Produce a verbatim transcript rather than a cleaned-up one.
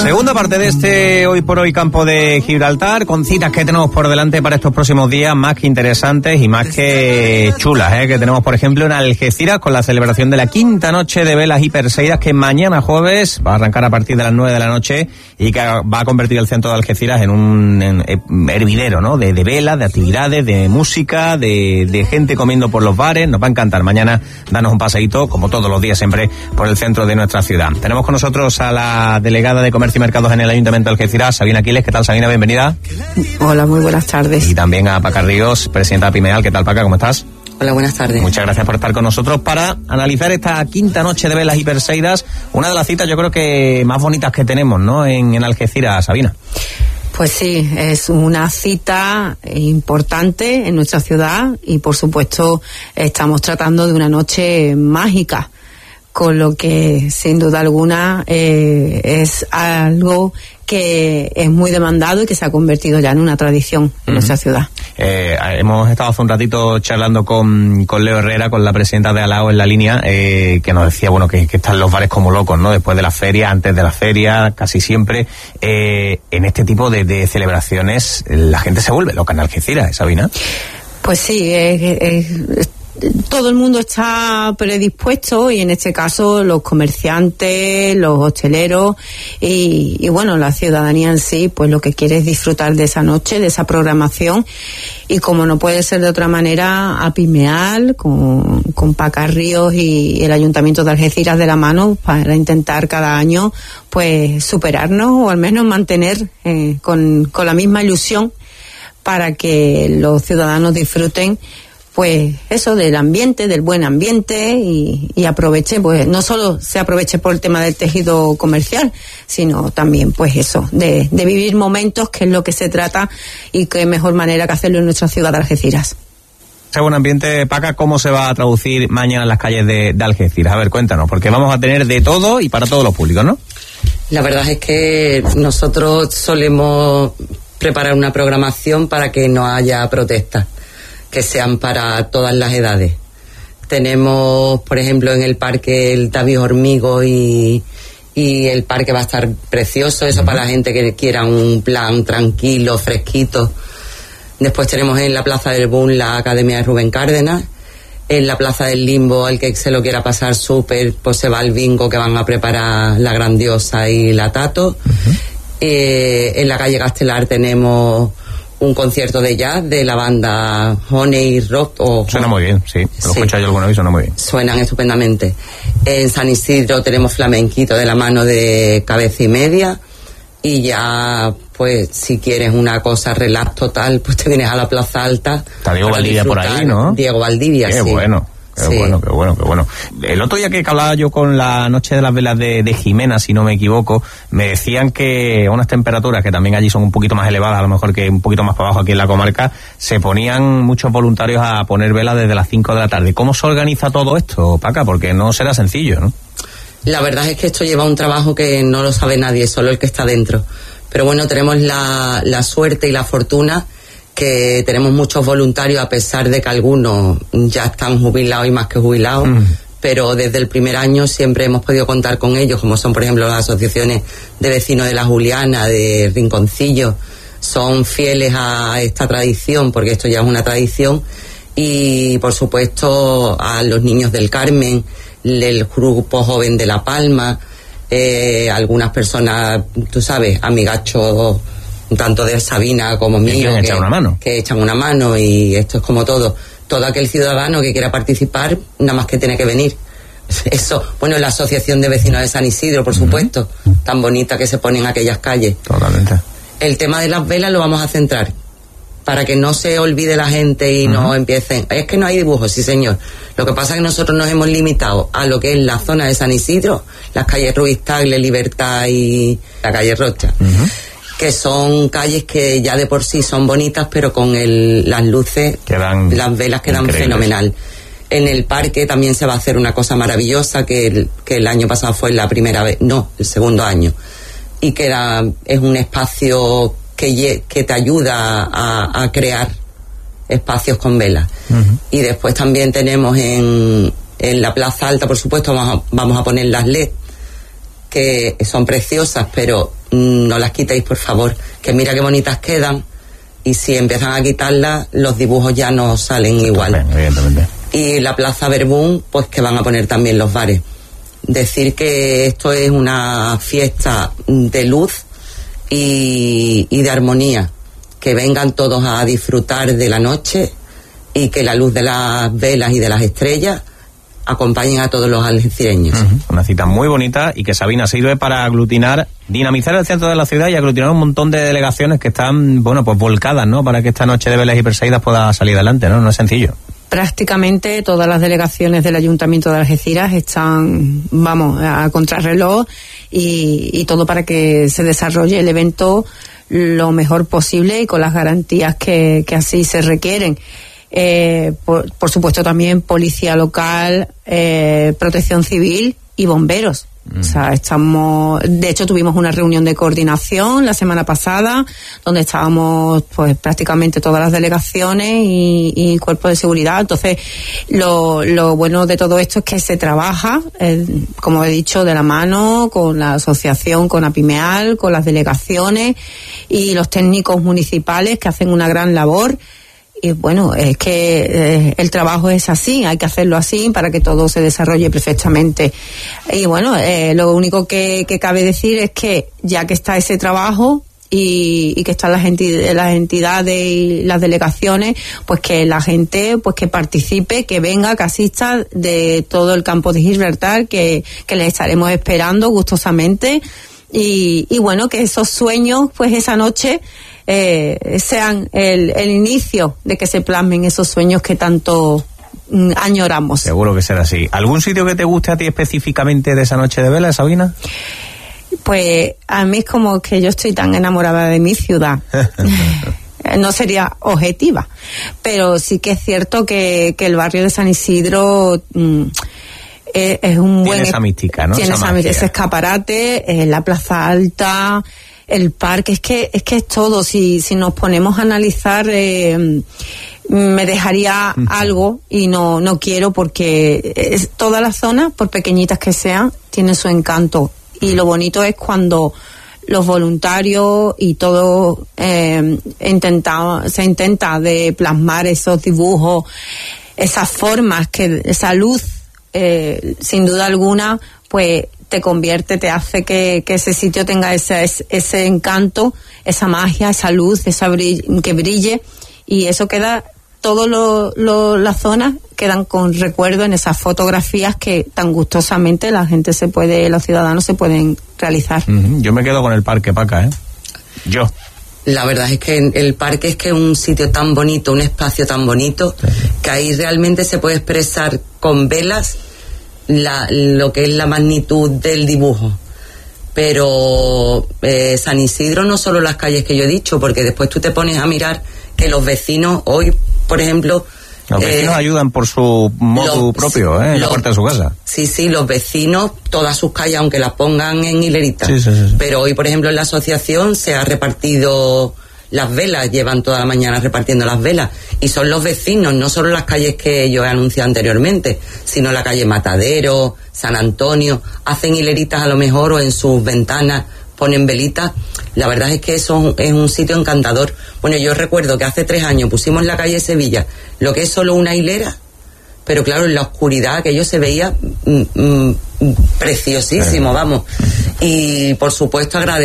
Segunda parte de este Hoy por Hoy Campo de Gibraltar, con citas que tenemos por delante para estos próximos días, más que interesantes y más que chulas, ¿eh? Que tenemos, por ejemplo, en Algeciras con la celebración de la quinta noche de velas y perseidas, que mañana jueves va a arrancar a partir de las nueve de la noche y que va a convertir el centro de Algeciras en un en, en hervidero, ¿no? De, de velas, de actividades, de música, de, de gente comiendo por los bares. Nos va a encantar mañana darnos un paseíto, como todos los días siempre, por el centro de nuestra ciudad. Tenemos con nosotros a la delegada de Comercio y Mercados en el Ayuntamiento de Algeciras, Sabina Aquiles. ¿Qué tal, Sabina? Bienvenida. Hola, muy buenas tardes. Y también a Paca Ríos, presidenta de Pimeal. ¿Qué tal, Paca? ¿Cómo estás? Hola, buenas tardes. Muchas gracias por estar con nosotros para analizar esta quinta noche de velas y perseidas, una de las citas yo creo que más bonitas que tenemos, ¿no?, en, en Algeciras, Sabina. Pues sí, es una cita importante en nuestra ciudad y por supuesto estamos tratando de una noche mágica, con lo que sin duda alguna eh, es algo que es muy demandado y que se ha convertido ya en una tradición en uh-huh. nuestra ciudad. Eh, hemos estado hace un ratito charlando con, con Leo Herrera, con la presidenta de Alao en la línea, eh, que nos decía, bueno, que, que están los bares como locos, ¿no? Después de la feria, antes de la feria, casi siempre. Eh, en este tipo de, de celebraciones, la gente se vuelve loca en Algeciras, ¿Sabina? Pues sí, es... es, es todo el mundo está predispuesto y en este caso los comerciantes, los hosteleros y, y bueno, la ciudadanía en sí, pues lo que quiere es disfrutar de esa noche, de esa programación y como no puede ser de otra manera, a Pimeal con, con Paca Ríos y el Ayuntamiento de Algeciras de la mano para intentar cada año pues superarnos o al menos mantener eh, con, con la misma ilusión para que los ciudadanos disfruten pues eso, del ambiente, del buen ambiente y, y aproveche, pues no solo se aproveche por el tema del tejido comercial, sino también pues eso, de, de vivir momentos, que es lo que se trata y qué mejor manera que hacerlo en nuestra ciudad de Algeciras. Ese buen ambiente, Paca, ¿cómo se va a traducir mañana en las calles de, de Algeciras? A ver, cuéntanos, porque vamos a tener de todo y para todos los públicos, ¿no? La verdad es que nosotros solemos preparar una programación para que no haya protestas, que sean para todas las edades. Tenemos, por ejemplo, en el parque el Tavis Hormigo y, y el parque va a estar precioso, eso uh-huh. para la gente que quiera un plan tranquilo, fresquito. Después tenemos en la Plaza del Boom la Academia de Rubén Cárdenas. En la Plaza del Limbo, el que se lo quiera pasar súper, pues se va al bingo que van a preparar la Grandiosa y la Tato. Uh-huh. Eh, en la calle Castelar tenemos un concierto de jazz de la banda Honey Rock. O suena muy bien, sí. Lo he sí. escuchado yo alguna vez, suena muy bien. Suenan estupendamente. En San Isidro tenemos flamenquito de la mano de Cabeza y Media. Y ya, pues, si quieres una cosa relax total, pues te vienes a la Plaza Alta. Está Diego Valdivia por ahí, ¿no? Diego Valdivia, qué sí. bueno. Qué sí. bueno, qué bueno, qué bueno. El otro día que hablaba yo con la Noche de las Velas de, de Jimena, si no me equivoco, me decían que a unas temperaturas que también allí son un poquito más elevadas, a lo mejor que un poquito más para abajo aquí en la comarca, se ponían muchos voluntarios a poner velas desde las cinco de la tarde. ¿Cómo se organiza todo esto, Paca? Porque no será sencillo, ¿no? La verdad es que esto lleva un trabajo que no lo sabe nadie, solo el que está dentro. Pero bueno, tenemos la, la suerte y la fortuna que tenemos muchos voluntarios, a pesar de que algunos ya están jubilados y más que jubilados, mm. pero desde el primer año siempre hemos podido contar con ellos, como son por ejemplo las asociaciones de vecinos de la Juliana, de Rinconcillo, son fieles a esta tradición, porque esto ya es una tradición, y por supuesto a los niños del Carmen, el grupo joven de La Palma, eh, algunas personas, tú sabes, amigachos tanto de Sabina como mío, que, echan una mano. que echan una mano, y esto es como todo. Todo aquel ciudadano que quiera participar, nada más que tiene que venir. Eso, bueno, la Asociación de Vecinos de San Isidro, por uh-huh. supuesto, tan bonita que se pone en aquellas calles. Totalmente. El tema de las velas lo vamos a centrar, para que no se olvide la gente y uh-huh. no empiecen. Es que no hay dibujos, sí señor. Lo que pasa es que nosotros nos hemos limitado a lo que es la zona de San Isidro, las calles Ruiz Tagle, Libertad y la calle Rocha. Uh-huh. Que son calles que ya de por sí son bonitas, pero con el, las luces, quedan las velas quedan fenomenal. En el parque también se va a hacer una cosa maravillosa, que el, que el año pasado fue la primera vez, no, el segundo año, y que era, es un espacio que, que te ayuda a, a crear espacios con velas. Uh-huh. Y después también tenemos en, en la Plaza Alta, por supuesto, vamos a, vamos a poner las L E D, que son preciosas, pero no las quitéis, por favor, que mira qué bonitas quedan, y si empiezan a quitarlas, los dibujos ya no salen igual. Bien, evidentemente. Y la Plaza Verbún, pues que van a poner también los bares. Decir que esto es una fiesta de luz y, y de armonía, que vengan todos a disfrutar de la noche y que la luz de las velas y de las estrellas acompañen a todos los algecireños. Uh-huh. Una cita muy bonita y que, Sabina, sirve para aglutinar, dinamizar el centro de la ciudad y aglutinar un montón de delegaciones que están, bueno, pues volcadas, ¿no?, para que esta noche de velas y perseguidas pueda salir adelante, ¿no? No es sencillo. Prácticamente todas las delegaciones del Ayuntamiento de Algeciras están, vamos, a contrarreloj y, y todo para que se desarrolle el evento lo mejor posible y con las garantías que, que así se requieren. Eh, por, por supuesto también policía local, eh, protección civil y bomberos. Mm. O sea, estamos, de hecho tuvimos una reunión de coordinación la semana pasada donde estábamos pues prácticamente todas las delegaciones y, y cuerpos de seguridad. Entonces lo, lo bueno de todo esto es que se trabaja, eh, como he dicho, de la mano con la asociación, con APIMEAL, con las delegaciones y los técnicos municipales que hacen una gran labor. Y bueno, es que eh, el trabajo es así, hay que hacerlo así para que todo se desarrolle perfectamente. Y bueno, eh, lo único que, que cabe decir es que ya que está ese trabajo y, y que están las entidades, las entidades y las delegaciones, pues que la gente pues que participe, que venga, que asista de todo el campo de Gibraltar, que, que les estaremos esperando gustosamente. Y, y bueno, que esos sueños, pues esa noche, eh, sean el, el inicio de que se plasmen esos sueños que tanto mm, añoramos. Seguro que será así. ¿Algún sitio que te guste a ti específicamente de esa noche de vela, Sabina? Pues a mí es como que yo estoy tan enamorada de mi ciudad. No sería objetiva, pero sí que es cierto que, que el barrio de San Isidro... Mm, Es, es un buen, tiene esa mística, ¿no? Tiene esa esa, ese escaparate, eh, la Plaza Alta, el parque, es que es que es todo. Si si nos ponemos a analizar, eh, me dejaría uh-huh. algo y no no quiero, porque es, toda la zona, por pequeñitas que sean, tiene su encanto. Y lo bonito es cuando los voluntarios y todo eh, intenta, se intenta de plasmar esos dibujos, esas formas, que esa luz, Eh, sin duda alguna, pues te convierte, te hace que, que ese sitio tenga ese, ese, ese encanto, esa magia, esa luz, esa brill, que brille, y eso queda, todas lo, lo, las zonas quedan con recuerdo en esas fotografías que tan gustosamente la gente se puede, los ciudadanos se pueden realizar. Uh-huh. Yo me quedo con el parque, Paca, ¿eh? Yo. La verdad es que el parque es que es un sitio tan bonito, un espacio tan bonito, sí, que ahí realmente se puede expresar con velas la, lo que es la magnitud del dibujo. Pero eh, San Isidro no solo las calles que yo he dicho, porque después tú te pones a mirar que los vecinos hoy, por ejemplo... Los vecinos eh, ayudan por su modo propio, ¿eh? En la puerta de su casa. Sí, sí, los vecinos, todas sus calles, aunque las pongan en hilerita. Sí, sí, sí. Pero hoy, por ejemplo, en la asociación se ha repartido las velas, llevan toda la mañana repartiendo las velas. Y son los vecinos, no solo las calles que yo he anunciado anteriormente, sino la calle Matadero, San Antonio, hacen hileritas a lo mejor o en sus ventanas ponen velitas. La verdad es que eso es un sitio encantador. Bueno, yo recuerdo que hace tres años pusimos en la calle Sevilla lo que es solo una hilera, pero claro, en la oscuridad aquello se veía mm, mm, preciosísimo, vamos. Y por supuesto agradecer